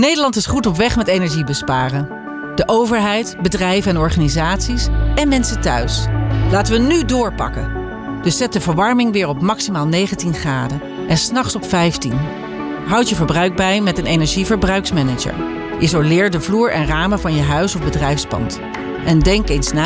Nederland is goed op weg met energiebesparen. De overheid, bedrijven en organisaties en mensen thuis. Laten we nu doorpakken. Dus zet de verwarming weer op maximaal 19 graden en 's nachts op 15. Houd je verbruik bij met een energieverbruiksmanager. Isoleer de vloer en ramen van je huis of bedrijfspand. En denk eens na